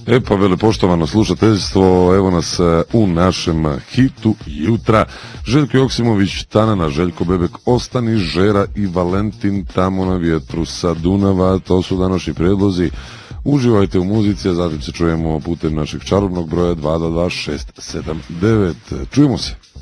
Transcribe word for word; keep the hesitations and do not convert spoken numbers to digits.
E pa velepoštovano slušateljstvo, evo nas u našem hitu jutra. Željko Joksimović, Tanana, Željko Bebek, Ostani, Žera i Valentin, Tamo na vjetru sa Dunava, to su današnji predlozi. Uživajte u muzici, a zatim se čujemo putem našeg čarobnog broja dva dva dva šest sedam devet. Čujemo se.